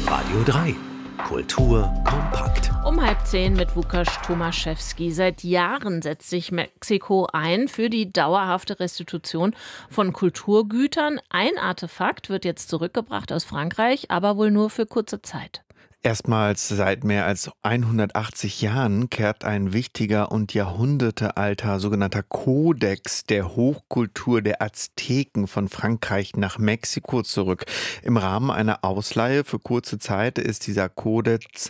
Radio 3. Kultur kompakt. Um 9:30 mit Łukasz Tomaszewski. Seit Jahren setzt sich Mexiko ein für die dauerhafte Restitution von Kulturgütern. Ein Artefakt wird jetzt zurückgebracht aus Frankreich, aber wohl nur für kurze Zeit. Erstmals seit mehr als 180 Jahren kehrt ein wichtiger und jahrhundertealter sogenannter Kodex der Hochkultur der Azteken von Frankreich nach Mexiko zurück. Im Rahmen einer Ausleihe für kurze Zeit ist dieser Codex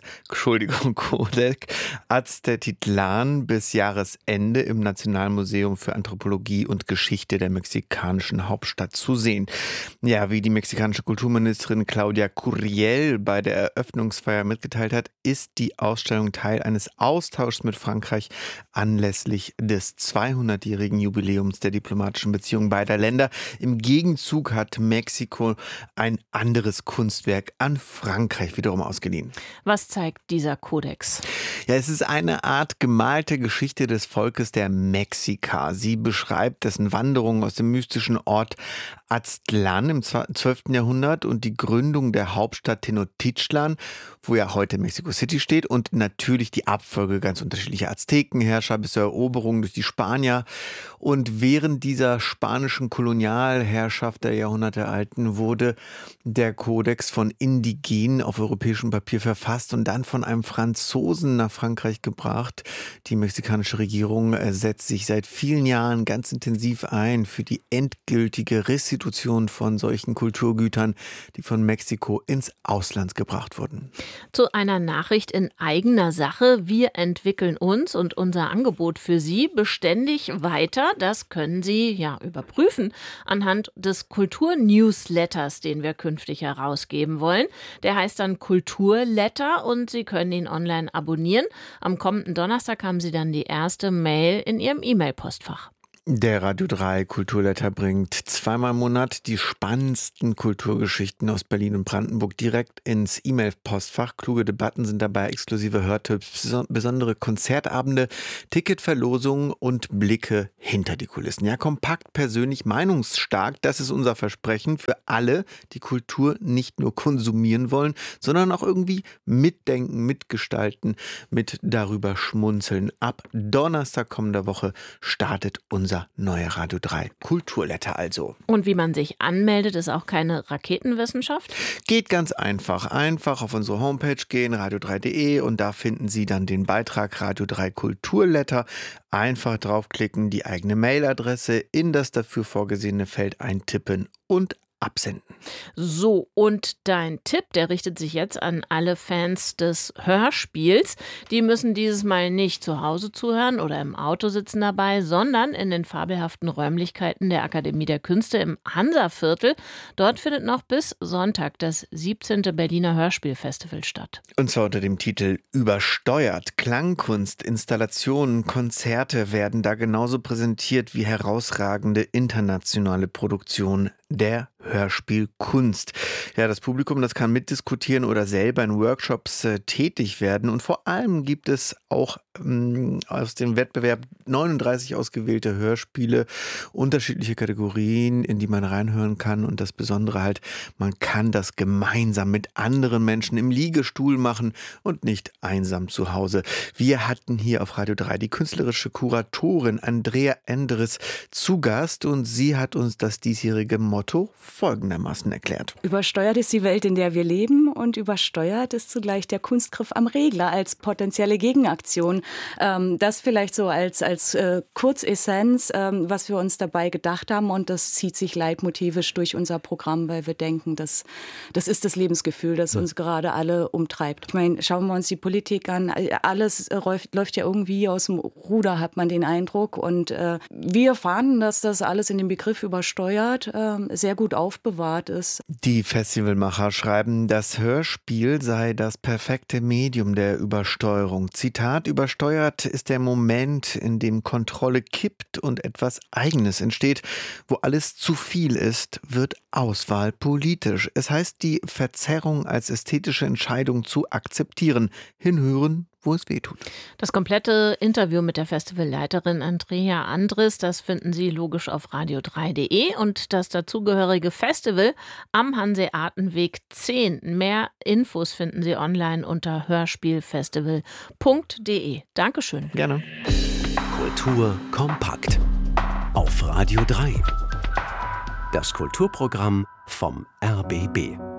Aztecitlan bis Jahresende im Nationalmuseum für Anthropologie und Geschichte der mexikanischen Hauptstadt zu sehen. Ja, wie die mexikanische Kulturministerin Claudia Curiel bei der Eröffnungsfeier mitgeteilt hat, ist die Ausstellung Teil eines Austauschs mit Frankreich anlässlich des 200-jährigen Jubiläums der diplomatischen Beziehungen beider Länder. Im Gegenzug hat Mexiko ein anderes Kunstwerk an Frankreich wiederum ausgeliehen. Was zeigt dieser Kodex? Ja, es ist eine Art gemalte Geschichte des Volkes der Mexika. Sie beschreibt dessen Wanderung aus dem mystischen Ort Aztlan im 12. Jahrhundert und die Gründung der Hauptstadt Tenochtitlan, wo ja heute Mexico City steht, und natürlich die Abfolge ganz unterschiedlicher Aztekenherrscher bis zur Eroberung durch die Spanier. Und während dieser spanischen Kolonialherrschaft der Jahrhundertealten wurde der Kodex von Indigenen auf europäischem Papier verfasst und dann von einem Franzosen nach Frankreich gebracht. Die mexikanische Regierung setzt sich seit vielen Jahren ganz intensiv ein für die endgültige Restitution von solchen Kulturgütern, die von Mexiko ins Ausland gebracht wurden. Zu einer Nachricht in eigener Sache. Wir entwickeln uns und unser Angebot für Sie beständig weiter. Das können Sie überprüfen anhand des Kultur-Newsletters, den wir künftig herausgeben wollen. Der heißt dann Kulturletter und Sie können ihn online abonnieren. Am kommenden Donnerstag haben Sie dann die erste Mail in Ihrem E-Mail-Postfach. Der Radio 3 Kulturletter bringt zweimal im Monat die spannendsten Kulturgeschichten aus Berlin und Brandenburg direkt ins E-Mail-Postfach. Kluge Debatten sind dabei, exklusive Hörtipps, besondere Konzertabende, Ticketverlosungen und Blicke hinter die Kulissen. Ja, kompakt, persönlich, meinungsstark, das ist unser Versprechen für alle, die Kultur nicht nur konsumieren wollen, sondern auch irgendwie mitdenken, mitgestalten, mit darüber schmunzeln. Ab Donnerstag kommender Woche startet unser neuer Radio 3 Kulturletter also. Und wie man sich anmeldet, ist auch keine Raketenwissenschaft? Geht ganz einfach. Einfach auf unsere Homepage gehen, radio3.de, und da finden Sie dann den Beitrag Radio 3 Kulturletter. Einfach draufklicken, die eigene Mailadresse in das dafür vorgesehene Feld eintippen und absenden. So, und dein Tipp, der richtet sich jetzt an alle Fans des Hörspiels. Die müssen dieses Mal nicht zu Hause zuhören oder im Auto sitzen dabei, sondern in den fabelhaften Räumlichkeiten der Akademie der Künste im Hansa-Viertel. Dort findet noch bis Sonntag das 17. Berliner Hörspielfestival statt. Und zwar unter dem Titel Übersteuert. Klangkunst, Installationen, Konzerte werden da genauso präsentiert wie herausragende internationale Produktionen der Hörspielkunst. Ja, das Publikum, das kann mitdiskutieren oder selber in Workshops tätig werden. Und vor allem gibt es auch aus dem Wettbewerb 39 ausgewählte Hörspiele, unterschiedliche Kategorien, in die man reinhören kann. Und das Besondere halt, man kann das gemeinsam mit anderen Menschen im Liegestuhl machen und nicht einsam zu Hause. Wir hatten hier auf Radio 3 die künstlerische Kuratorin Andrea Endres zu Gast und sie hat uns das diesjährige Motto folgendermaßen erklärt. Übersteuert ist die Welt, in der wir leben, und übersteuert ist zugleich der Kunstgriff am Regler als potenzielle Gegenaktion. Das vielleicht so als Kurzessenz, was wir uns dabei gedacht haben, und das zieht sich leitmotivisch durch unser Programm, weil wir denken, das ist das Lebensgefühl, das uns gerade alle umtreibt. Ich meine, schauen wir uns die Politik an, alles läuft ja irgendwie aus dem Ruder, hat man den Eindruck, und wir fanden, dass das alles in dem Begriff übersteuert sehr gut aufbewahrt ist. Die Festivalmacher schreiben, das Hörspiel sei das perfekte Medium der Übersteuerung. Zitat: Übersteuert ist der Moment, in dem Kontrolle kippt und etwas Eigenes entsteht. Wo alles zu viel ist, wird Auswahl politisch. Es heißt, die Verzerrung als ästhetische Entscheidung zu akzeptieren. Hinhören, wo es weh tut. Das komplette Interview mit der Festivalleiterin Andrea Andres, das finden Sie logisch auf radio3.de und das dazugehörige Festival am Hanseatenweg 10. Mehr Infos finden Sie online unter hörspielfestival.de. Dankeschön. Gerne. Kultur kompakt. Auf Radio 3. Das Kulturprogramm vom RBB.